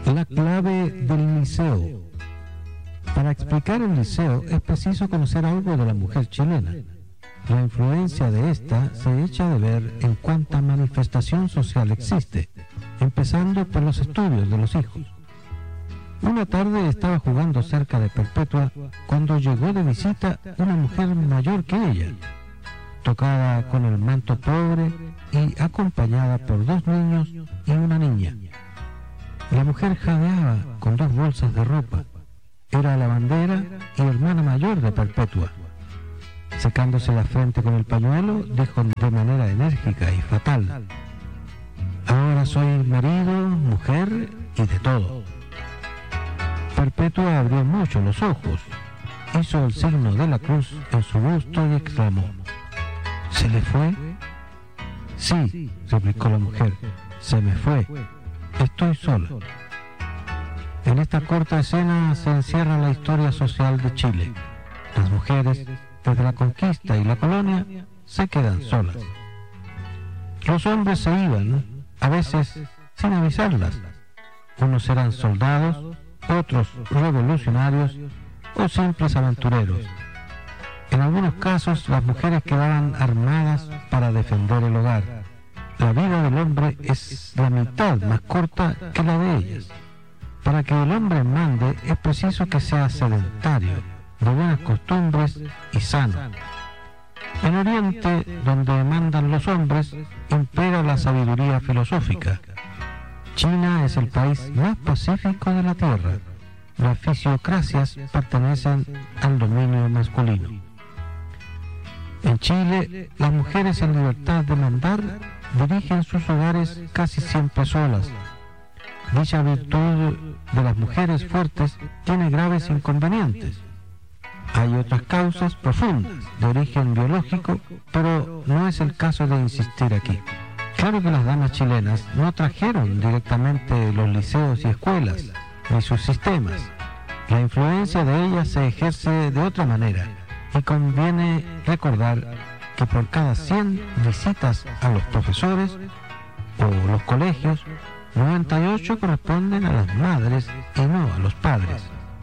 La clave del liceo. Para explicar el liceo es preciso conocer algo de la mujer chilena. La influencia de esta se echa de ver en cuánta manifestación social existe, empezando por los estudios de los hijos. Una tarde estaba jugando cerca de Perpetua cuando llegó de visita una mujer mayor que ella, tocada con el manto pobre y acompañada por 2 niños y una niña. La mujer jadeaba con 2 bolsas de ropa. Era lavandera y hermana mayor de Perpetua. Secándose la frente con el pañuelo, dijo de manera enérgica y fatal: ahora soy marido, mujer y de todo. Perpetua abrió mucho los ojos, hizo el signo de la cruz en su busto y exclamó: ¿se le fue? Sí, replicó la mujer, se me fue. Estoy sola. En esta corta escena se encierra la historia social de Chile. Las mujeres, desde la conquista y la colonia, se quedan solas. Los hombres se iban, a veces sin avisarlas. Unos eran soldados, otros revolucionarios o simples aventureros. En algunos casos, las mujeres quedaban armadas para defender el hogar. La vida del hombre es la mitad más corta que la de ellas. Para que el hombre mande es preciso que sea sedentario, de buenas costumbres y sano. En Oriente, donde mandan los hombres, impera la sabiduría filosófica. China es el país más pacífico de la tierra. Las fisiocracias pertenecen al dominio masculino. En Chile, las mujeres en libertad de mandar dirigen sus hogares casi siempre solas. Dicha virtud de las mujeres fuertes tiene graves inconvenientes. Hay otras causas profundas de origen biológico, pero no es el caso de insistir aquí. Claro que las damas chilenas no trajeron directamente los liceos y escuelas, ni sus sistemas. La influencia de ellas se ejerce de otra manera, y conviene recordar que por cada 100 visitas a los profesores o los colegios, 98 corresponden a las madres y no a los padres.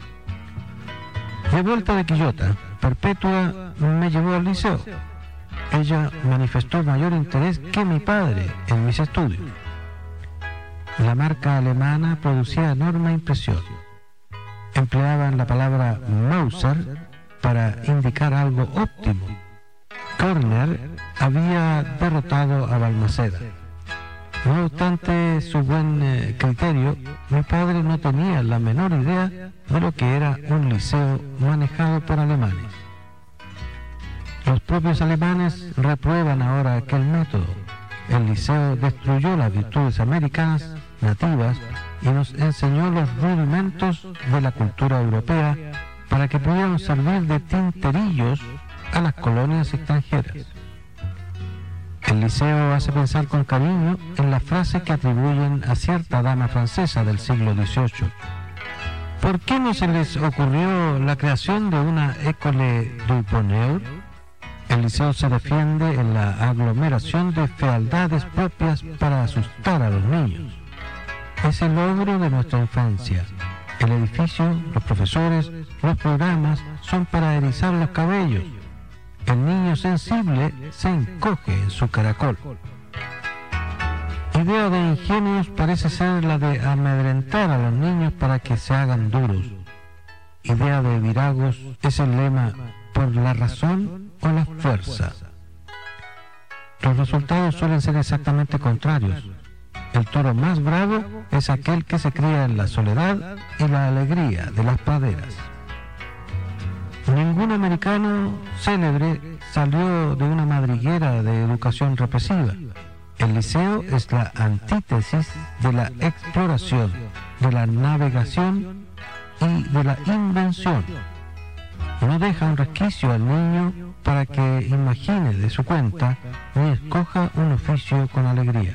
De vuelta de Quillota, Perpetua me llevó al liceo. Ella manifestó mayor interés que mi padre en mis estudios. La marca alemana producía enorme impresión. Empleaban la palabra Mauser para indicar algo óptimo. Körner había derrotado a Balmaceda. No obstante su buen criterio, mi padre no tenía la menor idea de lo que era un liceo manejado por alemanes. Los propios alemanes reprueban ahora aquel método. El liceo destruyó las virtudes americanas nativas y nos enseñó los rudimentos de la cultura europea para que pudieran servir de tinterillos a las colonias extranjeras. El liceo hace pensar con cariño en la frase que atribuyen a cierta dama francesa del siglo XVIII. ¿Por qué no se les ocurrió la creación de una école du bonheur? El liceo se defiende en la aglomeración de fealdades propias para asustar a los niños. Es el logro de nuestra infancia. El edificio, los profesores, los programas son para erizar los cabellos. El niño sensible se encoge en su caracol. Idea de ingenios parece ser la de amedrentar a los niños para que se hagan duros. Idea de viragos es el lema por la razón o la fuerza. Los resultados suelen ser exactamente contrarios. El toro más bravo es aquel que se cría en la soledad y la alegría de las praderas. Ningún americano célebre salió de una madriguera de educación represiva. El liceo es la antítesis de la exploración, de la navegación y de la invención. No deja un resquicio al niño para que imagine de su cuenta ni escoja un oficio con alegría.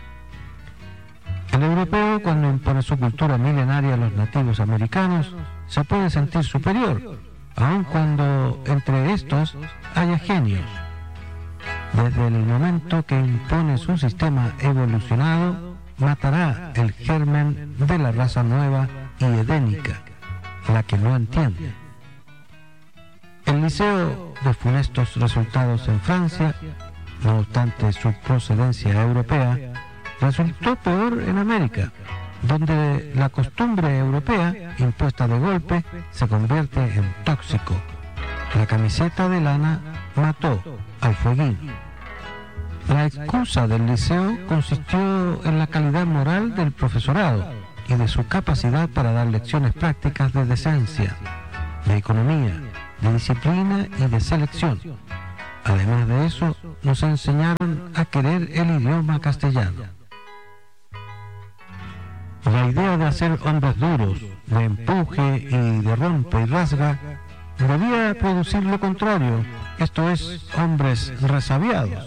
El europeo, cuando impone su cultura milenaria a los nativos americanos, se puede sentir superior, aun cuando entre estos haya genios. Desde el momento que impone su sistema evolucionado, matará el germen de la raza nueva y edénica, la que no entiende. El liceo de funestos resultados en Francia, no obstante su procedencia europea, resultó peor en América, donde la costumbre europea, impuesta de golpe, se convierte en tóxico. La camiseta de lana mató al fueguín. La excusa del liceo consistió en la calidad moral del profesorado y de su capacidad para dar lecciones prácticas de decencia, de economía, de disciplina y de selección. Además de eso, nos enseñaron a querer el idioma castellano. La idea de hacer hombres duros, de empuje y de rompe y rasga, debía producir lo contrario, esto es, hombres resabiados.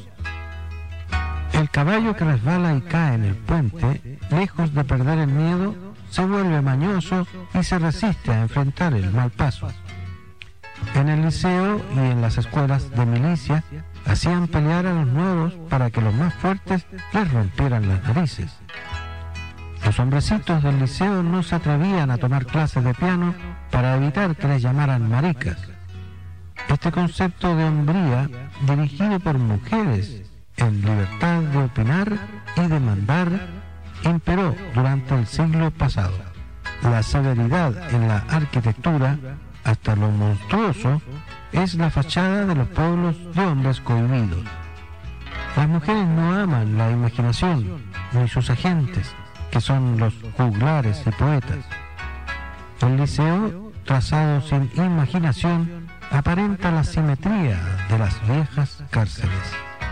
El caballo que resbala y cae en el puente, lejos de perder el miedo, se vuelve mañoso y se resiste a enfrentar el mal paso. En el liceo y en las escuelas de milicia hacían pelear a los nuevos para que los más fuertes les rompieran las narices. Los hombrecitos del liceo no se atrevían a tomar clases de piano para evitar que les llamaran maricas. Este concepto de hombría, dirigido por mujeres en libertad de opinar y de mandar, imperó durante el siglo pasado. La severidad en la arquitectura, hasta lo monstruoso, es la fachada de los pueblos de hombres cohibidos. Las mujeres no aman la imaginación, ni sus agentes, que son los juglares y poetas. El liceo, trazado sin imaginación, aparenta la simetría de las viejas cárceles.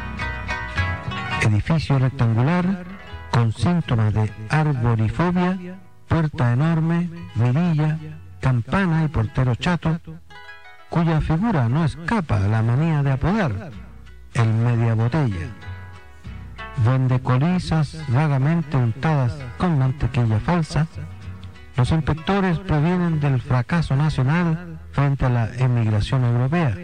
Edificio rectangular, con síntomas de arborifobia, puerta enorme, mirilla, campana y portero chato, cuya figura no escapa a la manía de apodar el media botella. Vende corizas vagamente untadas con mantequilla falsa. Los inspectores provienen del fracaso nacional frente a la emigración europea.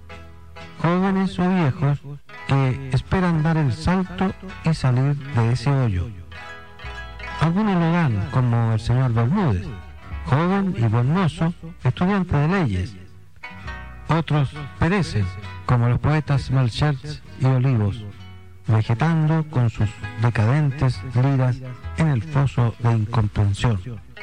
Jóvenes o viejos que esperan dar el salto y salir de ese hoyo. Algunos lo dan, como el señor Bermúdez, joven y buen mozo, estudiante de leyes. Otros perecen, como los poetas Melchers y Olivos, vegetando con sus decadentes liras en el foso de incomprensión.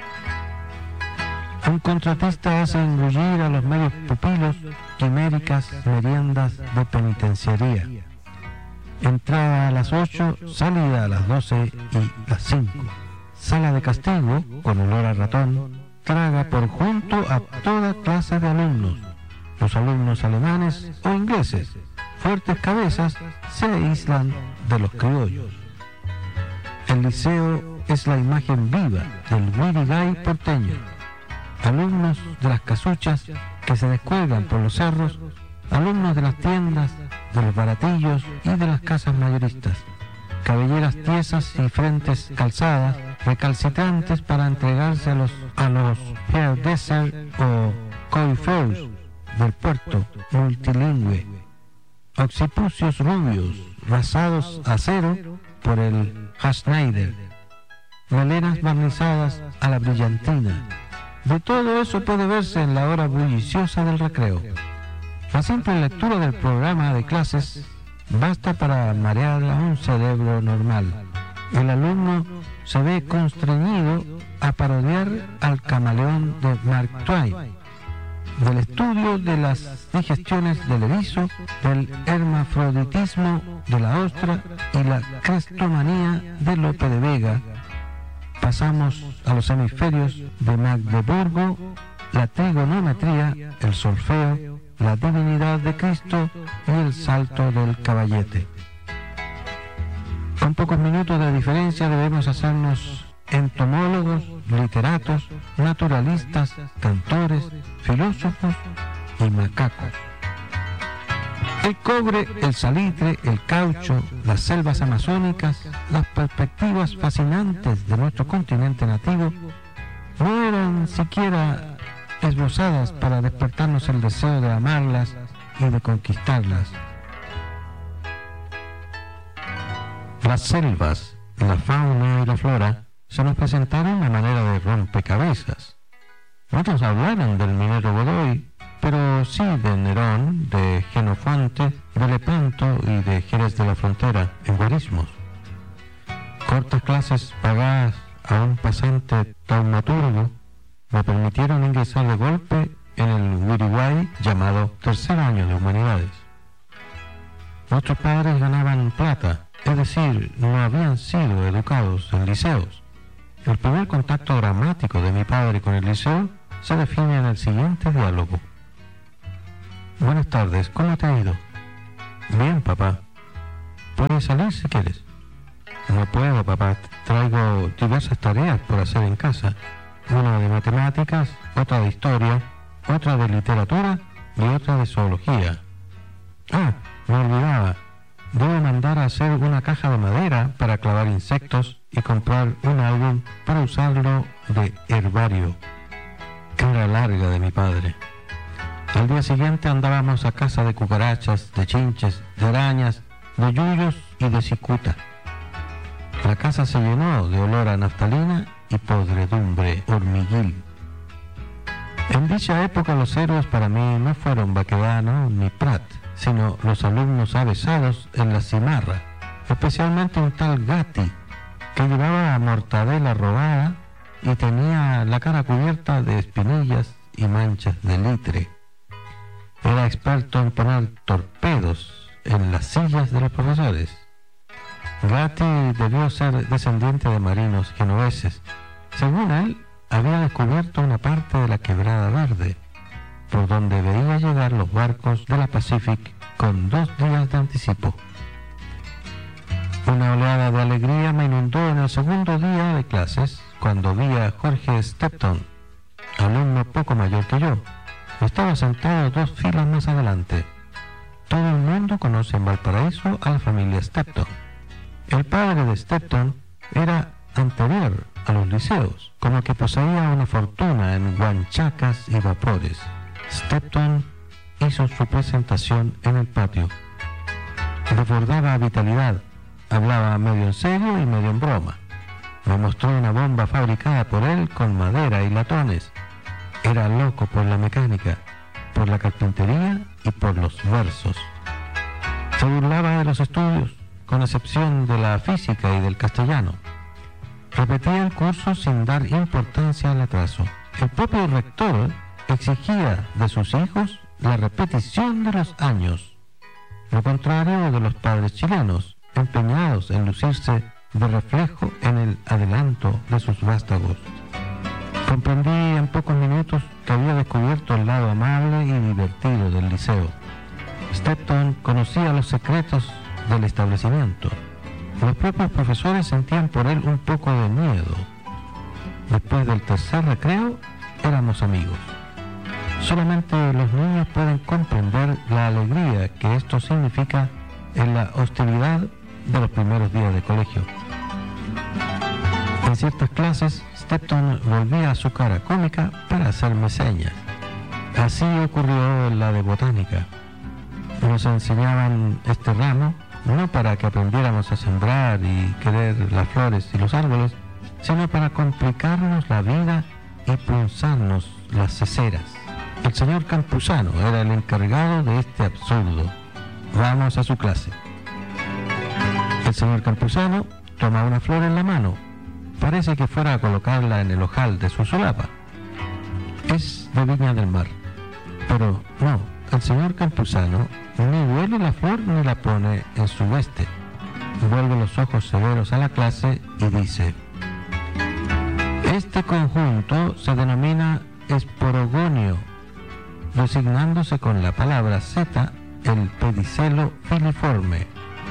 Un contratista hace engullir a los medios pupilos quiméricas meriendas de penitenciaría. Entrada a las 8, salida a las 12 y las 5. Sala de castigo, con olor a ratón, traga por junto a toda clase de alumnos. Los alumnos alemanes o ingleses, fuertes cabezas, se aíslan de los criollos. El liceo es la imagen viva del guirigay porteño. Alumnos de las casuchas que se descuelgan por los cerros, alumnos de las tiendas, de los baratillos y de las casas mayoristas, cabelleras tiesas y frentes calzadas, recalcitrantes para entregarse a los hairdressers o coiffeurs del puerto multilingüe, occipucios rubios, rasados a cero por el Schneider, melenas barnizadas a la brillantina. De todo eso puede verse en la hora bulliciosa del recreo. La simple lectura del programa de clases basta para marear a un cerebro normal. El alumno se ve constreñido a parodiar al camaleón de Mark Twain, del estudio de las digestiones del erizo, del hermafroditismo de la ostra y la crestomanía de Lope de Vega. Pasamos a los hemisferios de Magdeburgo, la trigonometría, el solfeo, la divinidad de Cristo y el salto del caballete. Con pocos minutos de diferencia debemos hacernos entomólogos, literatos, naturalistas, cantores, filósofos y macacos. El cobre, el salitre, el caucho, las selvas amazónicas, las perspectivas fascinantes de nuestro continente nativo no eran siquiera esbozadas para despertarnos el deseo de amarlas y de conquistarlas. Las selvas la fauna y la flora se nos presentaron a manera de rompecabezas. Otros hablaron del minero Godoy, pero sí de Nerón, de Jenofonte, de Lepanto y de Jerez de la Frontera, en guarismos. Cortas clases pagadas a un pasante taumaturgo me permitieron ingresar de golpe en el Wiriwai llamado tercer año de humanidades. Nuestros padres ganaban plata, es decir, no habían sido educados en liceos. El primer contacto dramático de mi padre con el liceo se define en el siguiente diálogo. Buenas tardes, ¿cómo te ha ido? Bien, papá. Puedes salir si quieres. No puedo, papá. Traigo diversas tareas por hacer en casa. Una de matemáticas, otra de historia, otra de literatura y otra de zoología. Ah, me olvidaba. Debo mandar a hacer una caja de madera para clavar insectos y comprar un álbum para usarlo de herbario. Cara larga de mi padre. Al día siguiente andábamos a casa de cucarachas, de chinches, de arañas, de yuyos y de cicuta. La casa se llenó de olor a naftalina y podredumbre hormiguil. En dicha época los héroes para mí no fueron Baquedano ni Prat, sino los alumnos avesados en la cimarra, especialmente un tal Gatti, que llevaba mortadela robada y tenía la cara cubierta de espinillas y manchas de litre. Era experto en poner torpedos en las sillas de los profesores. Gatti debió ser descendiente de marinos genoveses. Según él, había descubierto una parte de la Quebrada Verde, por donde veía llegar los barcos de la Pacific con 2 días de anticipo. Una oleada de alegría me inundó en el segundo día de clases cuando vi a Jorge Stepton, alumno poco mayor que yo. Estaba sentado 2 filas más adelante. Todo el mundo conoce en Valparaíso a la familia Stepton. El padre de Stepton era anterior a los liceos, como que poseía una fortuna en guanchacas y vapores. Stepton hizo su presentación en el patio. Desbordaba vitalidad, hablaba medio en serio y medio en broma. Me mostró una bomba fabricada por él con madera y latones. Era loco por la mecánica, por la carpintería y por los versos. Se burlaba de los estudios, con excepción de la física y del castellano. Repetía el curso sin dar importancia al atraso. El propio rector exigía de sus hijos la repetición de los años, lo contrario de los padres chilenos, empeñados en lucirse de reflejo en el adelanto de sus vástagos. Comprendí en pocos minutos que había descubierto el lado amable y divertido del liceo. Stepton conocía los secretos del establecimiento. Los propios profesores sentían por él un poco de miedo. Después del tercer recreo, éramos amigos. Solamente los niños pueden comprender la alegría que esto significa en la hostilidad de los primeros días de colegio. En ciertas clases, Stepton volvía a su cara cómica para hacerme señas. Así ocurrió en la de botánica. Nos enseñaban este ramo no para que aprendiéramos a sembrar y querer las flores y los árboles, sino para complicarnos la vida y punzarnos las ceceras. El señor Campuzano era el encargado de este absurdo. Vamos a su clase. El señor Campuzano toma una flor en la mano. Parece que fuera a colocarla en el ojal de su solapa. Es de Viña del Mar. Pero no, el señor Campuzano ni huele la flor ni la pone en su veste. Vuelve los ojos severos a la clase y dice: este conjunto se denomina esporogonio, designándose con la palabra Z el pedicelo filiforme.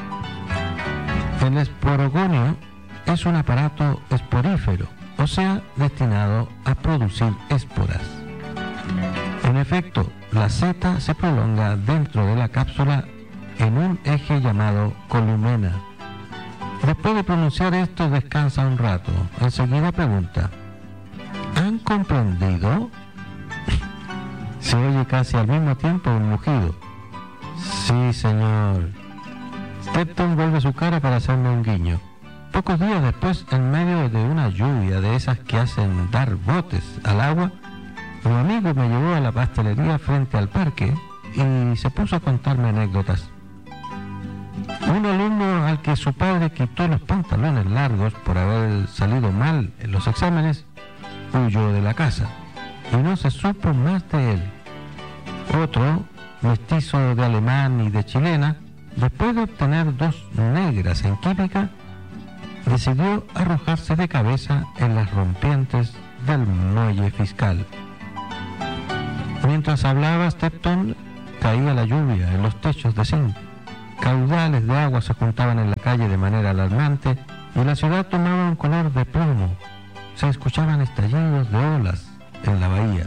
El esporogonio es un aparato esporífero, o sea, destinado a producir esporas. En efecto, la Z se prolonga dentro de la cápsula en un eje llamado columena. Después de pronunciar esto, descansa un rato. Enseguida pregunta: ¿han comprendido? Se oye casi al mismo tiempo un mugido. Sí, señor. Stepton vuelve su cara para hacerme un guiño. Pocos días después, en medio de una lluvia de esas que hacen dar botes al agua, mi amigo me llevó a la pastelería frente al parque y se puso a contarme anécdotas. Un alumno al que su padre quitó los pantalones largos por haber salido mal en los exámenes, huyó de la casa y no se supo más de él. Otro, mestizo de alemán y de chilena, después de obtener 2 negras en química, decidió arrojarse de cabeza en las rompientes del muelle fiscal. Mientras hablaba Stepton, caía la lluvia en los techos de zinc. Caudales de agua se juntaban en la calle de manera alarmante y la ciudad tomaba un color de plomo. Se escuchaban estallidos de olas en la bahía.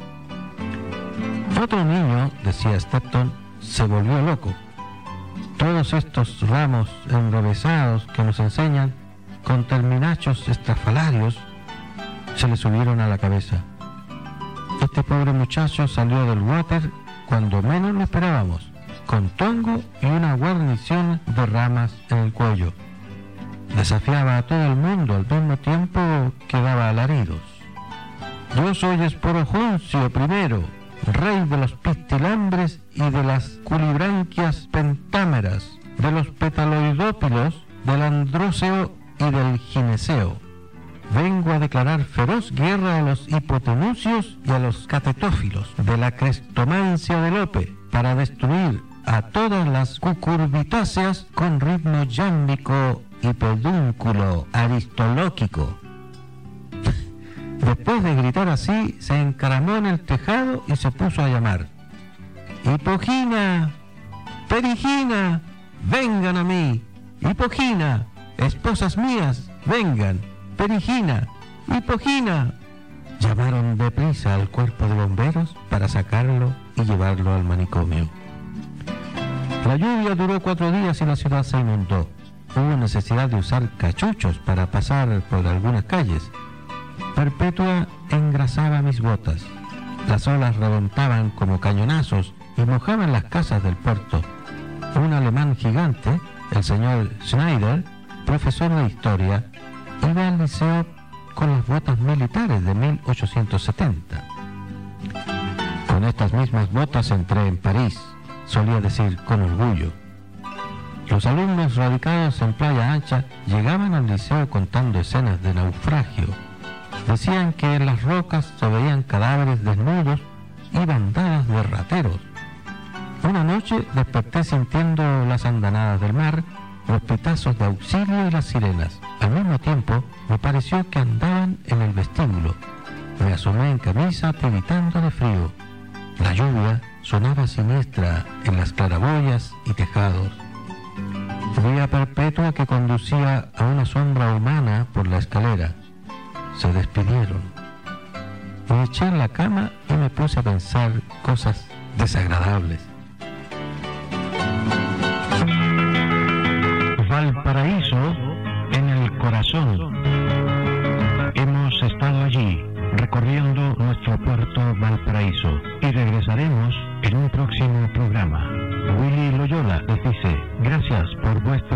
Otro niño, decía Stepton, se volvió loco. Todos estos ramos enrevesados que nos enseñan, con terminachos estrafalarios, se le subieron a la cabeza. Este pobre muchacho salió del water cuando menos lo esperábamos, con tongo y una guarnición de ramas en el cuello. Desafiaba a todo el mundo al mismo tiempo que daba alaridos. Yo soy Esporojoncio I, rey de los pistilambres y de las culibranquias pentámeras, de los petaloidópilos, del andróseo y del gineceo. Vengo a declarar feroz guerra a los hipotenusios y a los catetófilos de la crestomancia de Lope, para destruir a todas las cucurbitáceas con ritmo yámbico y pedúnculo aristolóquico. Después de gritar así, se encaramó en el tejado y se puso a llamar: ¡Hipogina! ¡Perigina! ¡Vengan a mí! ¡Hipogina! ¡Esposas mías! ¡Vengan! ¡Perigina! ¡Hipogina! Llamaron deprisa al cuerpo de bomberos para sacarlo y llevarlo al manicomio. La lluvia duró 4 días y la ciudad se inundó. Hubo necesidad de usar cachuchos para pasar por algunas calles. Perpetua engrasaba mis botas. Las olas reventaban como cañonazos y mojaban las casas del puerto. Un alemán gigante, el señor Schneider, profesor de historia, iba al liceo con las botas militares de 1870. Con estas mismas botas entré en París, solía decir con orgullo. Los alumnos radicados en Playa Ancha llegaban al liceo contando escenas de naufragio. Decían que en las rocas se veían cadáveres desnudos y bandadas de rateros. Una noche desperté sintiendo las andanadas del mar, los pitazos de auxilio y las sirenas. Al mismo tiempo me pareció que andaban en el vestíbulo. Me asomé en camisa tiritando de frío. La lluvia sonaba siniestra en las claraboyas y tejados. Vi a Perpetua que conducía a una sombra humana por la escalera. Se despidieron. Me eché en la cama y me puse a pensar cosas desagradables. Valparaíso en el corazón. Hemos estado allí recorriendo nuestro puerto Valparaíso y regresaremos en un próximo programa. Willy Loyola les dice gracias por vuestra